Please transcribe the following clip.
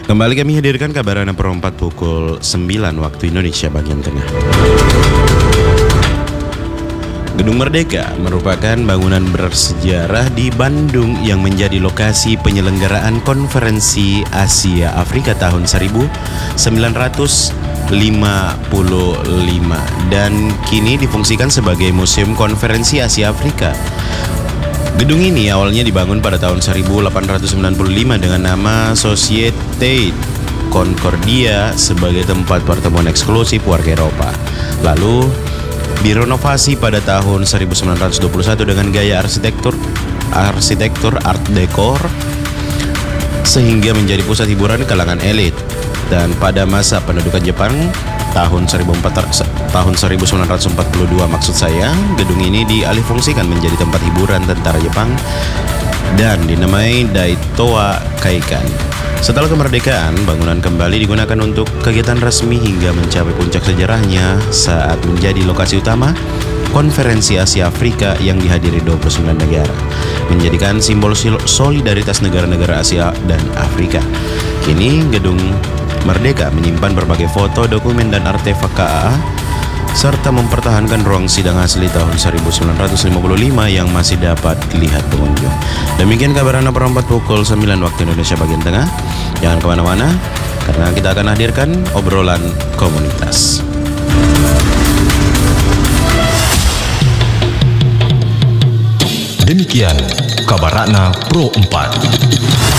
Kembali kami hadirkan kabar Ana Perempat pukul 9 waktu Indonesia bagian tengah. Gedung Merdeka merupakan bangunan bersejarah di Bandung yang menjadi lokasi penyelenggaraan konferensi Asia Afrika tahun 1955 dan kini difungsikan sebagai Museum Konferensi Asia Afrika. Gedung ini awalnya dibangun pada tahun 1895 dengan nama Societe Concordia sebagai tempat pertemuan eksklusif warga Eropa. Lalu direnovasi pada tahun 1921 dengan gaya arsitektur Art Deco sehingga menjadi pusat hiburan kalangan elit. Dan pada masa pendudukan Jepang tahun 1942 maksud saya, gedung ini dialihfungsikan menjadi tempat hiburan tentara Jepang dan dinamai Daitoa Kaikan. Setelah kemerdekaan, bangunan kembali digunakan untuk kegiatan resmi hingga mencapai puncak sejarahnya saat menjadi lokasi utama Konferensi Asia Afrika yang dihadiri 29 negara, menjadikan simbol solidaritas negara-negara Asia dan Afrika. Kini gedung Merdeka menyimpan berbagai foto, dokumen, dan artefak KAA serta mempertahankan ruang sidang asli tahun 1955 yang masih dapat dilihat pengunjung. Demikian kabar Ana Perempat pukul 9 waktu Indonesia bagian tengah. Jangan kemana-mana, karena kita akan hadirkan obrolan komunitas. Demikian kabar Ana Pro 4.